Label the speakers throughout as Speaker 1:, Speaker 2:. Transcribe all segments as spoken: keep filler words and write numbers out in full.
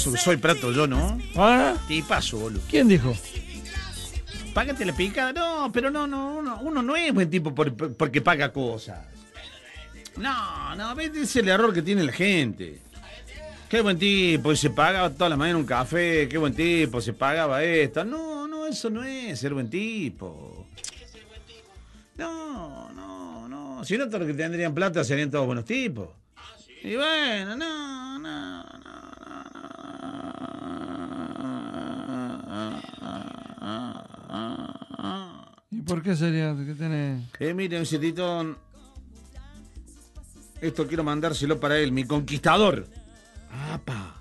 Speaker 1: tipazo que soy, Prato, yo, ¿no?
Speaker 2: ¿Ah?
Speaker 1: Tipazo, boludo.
Speaker 2: ¿Quién dijo?
Speaker 1: Págate la picada. No, pero no, no, uno, uno no es buen tipo por, por- porque paga cosas. No, no, ese es el error que tiene la gente. Qué buen tipo, se paga toda la mañana un café, qué buen tipo, se pagaba esto. No, no, eso no es ser buen tipo. No, no, no. Si no, todos los que tendrían plata serían todos buenos tipos. Y bueno, no, no, no, no.
Speaker 2: ¿Y por qué sería? ¿Qué tenés?
Speaker 1: Eh, miren, ese titón. Esto quiero mandárselo para él, mi conquistador. ¡Apa!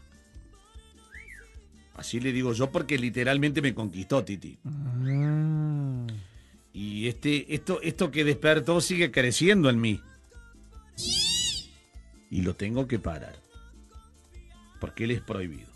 Speaker 1: Así le digo yo porque literalmente me conquistó, Titi.
Speaker 2: Ah.
Speaker 1: Y este, esto, esto que despertó sigue creciendo en mí. Y lo tengo que parar. Porque él es prohibido.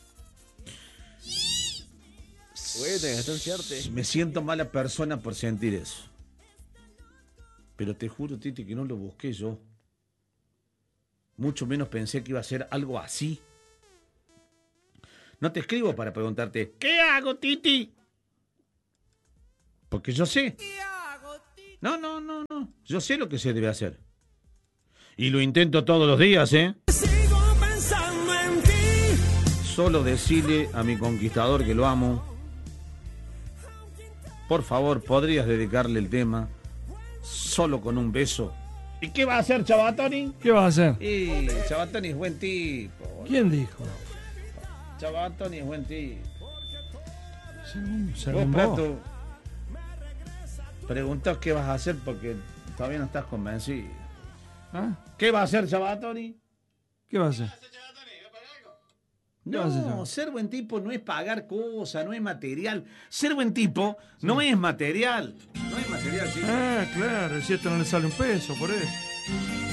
Speaker 3: Güey, te gastó un cierto.
Speaker 1: Me siento mala persona por sentir eso. Pero te juro, Titi, que no lo busqué yo. Mucho menos pensé que iba a ser algo así. No te escribo para preguntarte, ¿qué hago, Titi? Porque yo sé. No, no, no, no. Yo sé lo que se debe hacer. Y lo intento todos los días, ¿eh?
Speaker 4: Sigo pensando en ti.
Speaker 1: Solo decirle a mi conquistador que lo amo. Por favor, ¿podrías dedicarle el tema solo con un beso? ¿Y qué va a hacer, Chabatoni?
Speaker 2: ¿Qué vas a hacer?
Speaker 1: Y Chabatoni es buen tipo. boludo.
Speaker 2: ¿Quién dijo?
Speaker 1: Chabatoni es buen tipo.
Speaker 2: Según,
Speaker 1: Vos,
Speaker 2: según vos.
Speaker 1: Prato, preguntás qué vas a hacer porque todavía no estás convencido.
Speaker 2: ¿Ah?
Speaker 1: ¿Qué va a hacer, Chabatoni?
Speaker 2: ¿Qué vas a hacer? ¿Qué vas a hacer,
Speaker 1: No,
Speaker 2: Chabatoni?
Speaker 1: ser buen tipo no es pagar cosas, no es material. Ser buen tipo no es material. No es material, chicos.
Speaker 2: Ah, claro, si esto no le sale un peso, por eso.